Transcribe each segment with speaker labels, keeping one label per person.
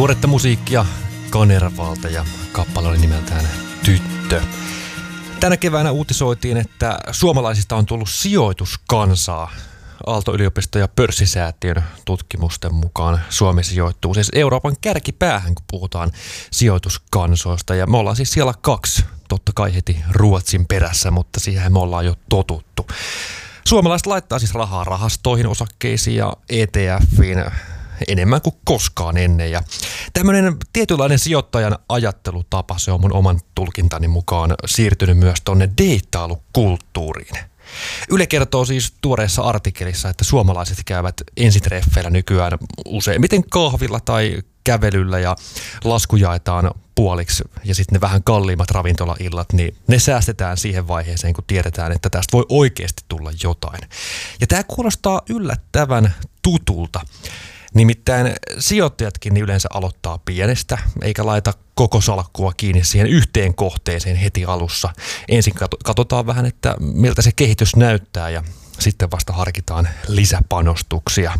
Speaker 1: Tuoretta musiikkia Kanervalta ja kappale oli nimeltään Tyttö. Tänä keväänä uutisoitiin, että suomalaisista on tullut sijoituskansaa. Aalto-yliopisto ja pörssisäätiön tutkimusten mukaan Suomi sijoittuu siis Euroopan kärkipäähän, kun puhutaan sijoituskansoista. Ja me ollaan siis siellä 2, totta kai heti Ruotsin perässä, mutta siihen me ollaan jo totuttu. Suomalaiset laittaa siis rahaa rahastoihin, osakkeisiin ja ETFiin enemmän kuin koskaan ennen. Ja tämmöinen tietynlainen sijoittajan ajattelutapa, se on mun oman tulkintani mukaan siirtynyt myös tuonne deittailukulttuuriin. Yle kertoo siis tuoreessa artikkelissa, että suomalaiset käyvät ensitreffeillä nykyään useimmiten kahvilla tai kävelyllä ja lasku jaetaan puoliksi ja sitten ne vähän kalliimmat ravintolaillat, niin ne säästetään siihen vaiheeseen, kun tiedetään, että tästä voi oikeasti tulla jotain. Ja tämä kuulostaa yllättävän tutulta. Nimittäin sijoittajatkin niin yleensä aloittaa pienestä, eikä laita koko salkkua kiinni siihen yhteen kohteeseen heti alussa. Ensin katsotaan vähän, että miltä se kehitys näyttää ja sitten vasta harkitaan lisäpanostuksia.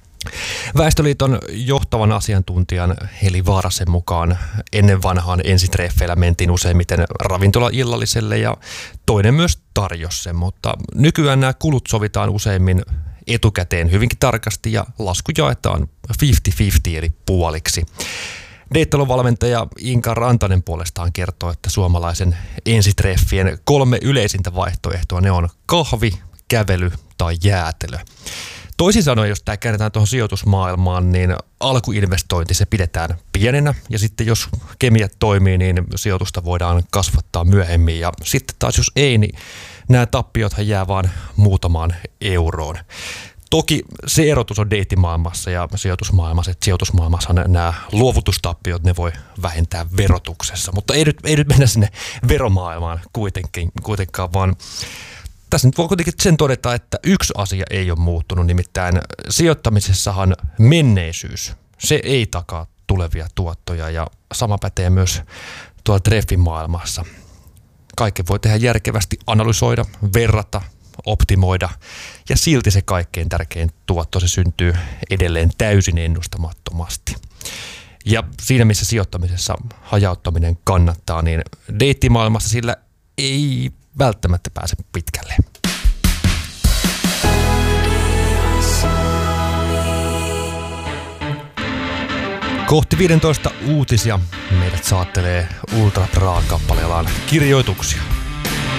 Speaker 1: Väestöliiton johtavan asiantuntijan Heli Vaarasen mukaan ennen vanhaan ensitreffeillä mentiin useimmiten ravintolaillalliselle ja toinen myös tarjosi sen, mutta nykyään nämä kulut sovitaan useimmin etukäteen hyvinkin tarkasti ja lasku jaetaan 50-50 eli puoliksi. Deittailuvalmentaja Inka Rantanen puolestaan kertoo, että suomalaisen ensitreffien 3 yleisintä vaihtoehtoa ne on kahvi, kävely tai jäätelö. Toisin sanoen, jos tämä käännetään tuohon sijoitusmaailmaan, niin alkuinvestointi se pidetään pienenä ja sitten jos kemiat toimii, niin sijoitusta voidaan kasvattaa myöhemmin ja sitten taas jos ei, niin nämä tappiothan jää vaan muutamaan euroon. Toki se erotus on deittimaailmassa ja sijoitusmaailmassa, että sijoitusmaailmassa nämä luovutustappiot ne voi vähentää verotuksessa, mutta ei nyt mennä sinne veromaailmaan kuitenkaan, vaan tässä nyt voi kuitenkin sen todeta, että yksi asia ei ole muuttunut, nimittäin sijoittamisessahan menneisyys, se ei takaa tulevia tuottoja ja sama pätee myös tuolla treffimaailmassa. Kaikki voi tehdä järkevästi, analysoida, verrata, optimoida ja silti se kaikkein tärkein tuotto se syntyy edelleen täysin ennustamattomasti. Ja siinä missä sijoittamisessa hajauttaminen kannattaa, niin deittimaailmassa sillä ei välttämättä pääse pitkälle. Kohti 15 uutisia meidät saattelee Ultra Bra-kappaleellaan kirjoituksia.